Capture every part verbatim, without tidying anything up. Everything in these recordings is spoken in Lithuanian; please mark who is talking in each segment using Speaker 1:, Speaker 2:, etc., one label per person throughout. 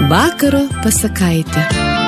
Speaker 1: Vakaro pasakaitė.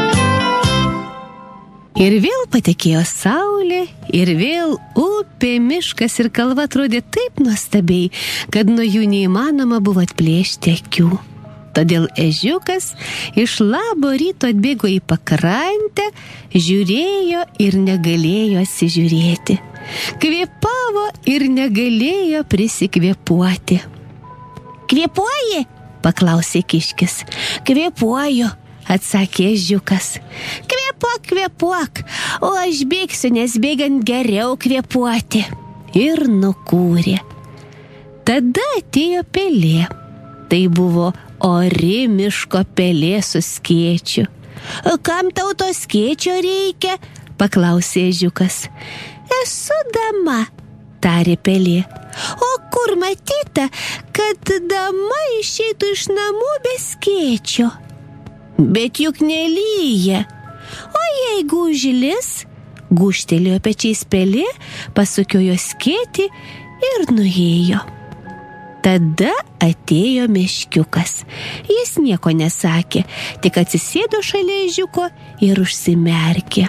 Speaker 1: Ir vėl patekėjo saulė, ir vėl upė, miškas ir kalva atrodė taip nuostabiai, kad nuo jų neįmanoma buvo atplėšti akių. Todėl ežiukas iš labo ryto atbėgo į pakrantę, žiūrėjo ir negalėjo atsižiūrėti. Kvėpavo ir negalėjo prisikvėpuoti.
Speaker 2: Kvėpuoji? Paklausė kiškis.
Speaker 1: Kvėpuoju, atsakė ežiukas.
Speaker 2: Kvėpuok, kvėpuok, o aš bėgsiu, nes bėgant geriau kvėpuoti.
Speaker 1: Ir nukūrė. Tada atėjo pelė. Tai buvo ori miško pelė su skėčiu.
Speaker 2: Kam tau to skėčio reikia?
Speaker 1: Paklausė ežiukas.
Speaker 2: Esu dama,
Speaker 1: tarė pelė.
Speaker 2: O kur matyta, kad dama išeitų iš namų be skėčio?
Speaker 1: Bet juk nelyja.
Speaker 2: O jeigu užlis?
Speaker 1: Gūžtelėjo pečiais pelė, pasukiojo skėtį ir nuėjo. Tada atėjo meškiukas. Jis nieko nesakė, tik atsisėdo šalia ežiuko ir užsimerkė.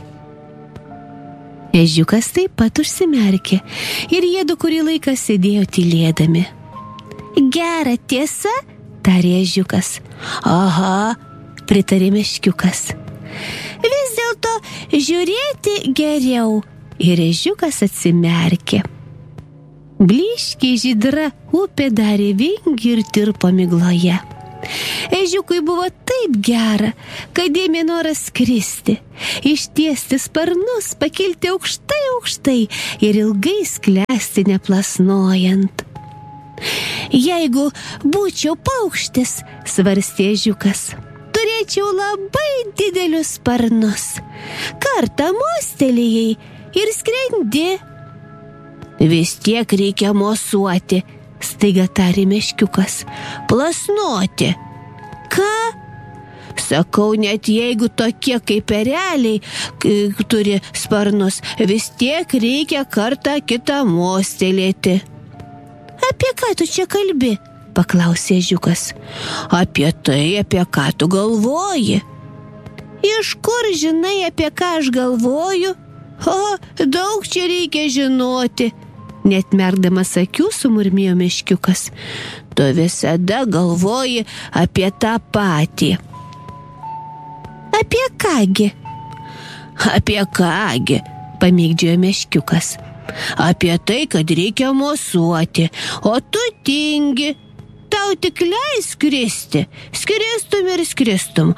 Speaker 1: Ežiukas taip pat užsimerkė ir jiedu kurį laiką sėdėjo tylėdami.
Speaker 2: Gera tiesa,
Speaker 1: tarė ežiukas.
Speaker 2: Aha,
Speaker 1: pritarė meškiukas.
Speaker 2: Vis dėlto žiūrėti geriau.
Speaker 1: Ir ežiukas atsimerkė. Blyškiai žydra upė darė vingį ir tirpo migloje. Ežiukui buvo taip gera, kad ėmė noras skristi, ištiesti sparnus, pakilti aukštai aukštai ir ilgai sklęsti neplasnojant.
Speaker 2: Jeigu būčiau paukštis,
Speaker 1: svarstė ežiukas,
Speaker 2: turėčiau labai didelius sparnus. Kartą mostelėjai ir skrendi.
Speaker 1: Vis tiek reikia mosuoti, staiga tarė meškiukas.
Speaker 2: Plasnoti.
Speaker 1: Ką?
Speaker 2: Sakau, net jeigu tokie kaip ereliai turi sparnus, vis tiek reikia kartą kitą mostelėti.
Speaker 1: Apie ką tu čia kalbi? Paklausė ežiukas.
Speaker 2: Apie tai, apie ką tu galvoji.
Speaker 1: Iš kur žinai, apie ką aš galvoju?
Speaker 2: O, daug čia reikia žinoti.
Speaker 1: Net merkdamas akių sumurmėjo meškiukas.
Speaker 2: Tu visada galvoji apie tą patį.
Speaker 1: Apie kągi?
Speaker 2: Apie kągi, pamėgdžiojo meškiukas. Apie tai, kad reikia mosuoti, o tu tingi. Tau tik leis skristi, skristum ir skristum.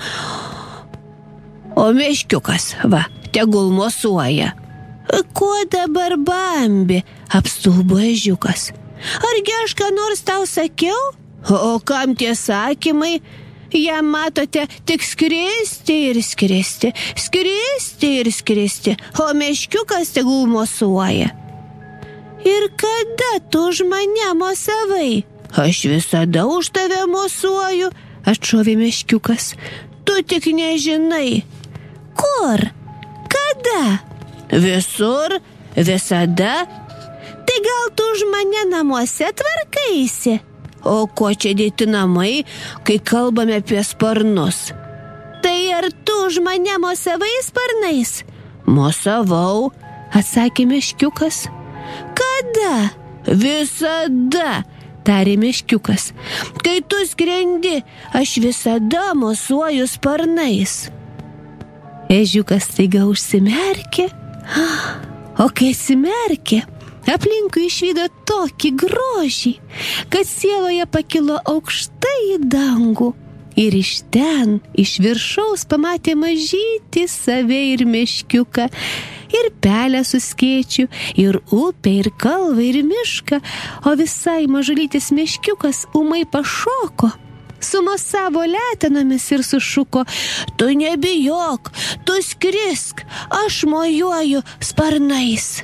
Speaker 2: O meškiukas, va, tegul mosuoja.
Speaker 1: Kuo dabar bambi? Apstulbo ežiukas.
Speaker 2: Argi aš ką nors tau sakiau? O kam tie sakymai? Jam matote tik skristi ir skristi, skristi ir skristi, o meškiukas tegul mosuoja.
Speaker 1: Ir kada tu už mane mosavai?
Speaker 2: Aš visada už tave mosuoju,
Speaker 1: atšovė meškiukas.
Speaker 2: Tu tik nežinai.
Speaker 1: Kur? Kada?
Speaker 2: Visur, visada.
Speaker 1: Tai gal tu už mane namuose tvarkaisi?
Speaker 2: O ko čia dėti namai, kai kalbame apie sparnus?
Speaker 1: Tai ar tu už mane mosavai sparnais?
Speaker 2: Mosavau,
Speaker 1: atsakė meškiukas.
Speaker 2: Kada? Visada,
Speaker 1: tarė meškiukas.
Speaker 2: Kai tu skrendi, aš visada mosuoju sparnais.
Speaker 1: Ežiukas staiga užsimerkė, o kai atsimerkė, aplinkui išvydo tokį grožį, kad sieloje pakilo aukštai į dangų. Ir iš ten, iš viršaus pamatė mažytį save ir meškiuką, ir pelę su skėčiu, ir upę, ir kalvą, ir mišką, o visai mažulytis meškiukas ūmai pašoko, sumosavo letenomis ir sušuko:
Speaker 2: Tu nebijok, tu skrisk, aš mojuoju sparnais.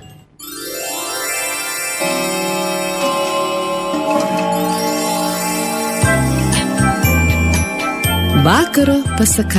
Speaker 1: Vakaro pasaka.